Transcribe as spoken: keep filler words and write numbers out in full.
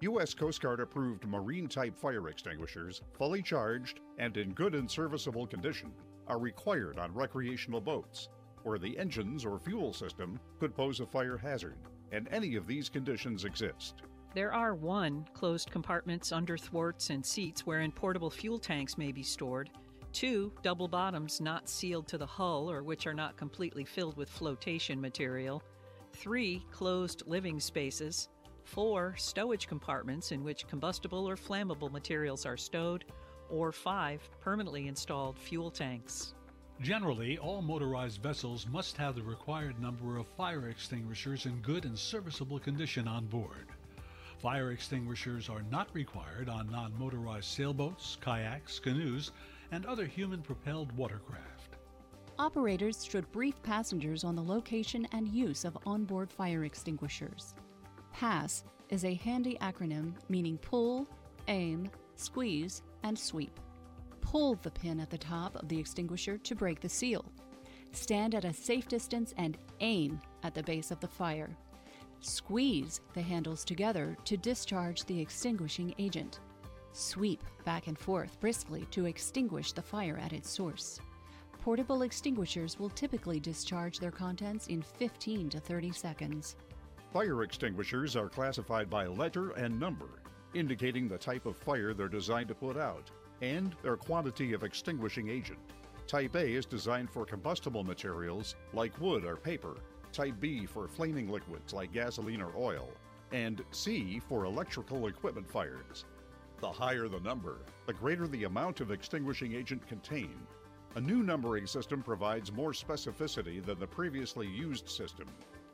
U S Coast Guard approved marine-type fire extinguishers, fully charged and in good and serviceable condition, are required on recreational boats, where the engines or fuel system could pose a fire hazard, and any of these conditions exist. There are one, closed compartments under thwarts and seats wherein portable fuel tanks may be stored, two, double bottoms not sealed to the hull or which are not completely filled with flotation material, three, closed living spaces, four, stowage compartments in which combustible or flammable materials are stowed, or five, permanently installed fuel tanks. Generally, all motorized vessels must have the required number of fire extinguishers in good and serviceable condition on board. Fire extinguishers are not required on non-motorized sailboats, kayaks, canoes, and other human-propelled watercraft. Operators should brief passengers on the location and use of onboard fire extinguishers. PASS is a handy acronym meaning pull, aim, squeeze, and sweep. Pull the pin at the top of the extinguisher to break the seal. Stand at a safe distance and aim at the base of the fire. Squeeze the handles together to discharge the extinguishing agent. Sweep back and forth briskly to extinguish the fire at its source. Portable extinguishers will typically discharge their contents in fifteen to thirty seconds. Fire extinguishers are classified by letter and number, indicating the type of fire they're designed to put out, and their quantity of extinguishing agent. Type A is designed for combustible materials like wood or paper, Type B for flaming liquids like gasoline or oil, and C for electrical equipment fires. The higher the number, the greater the amount of extinguishing agent contained. A new numbering system provides more specificity than the previously used system,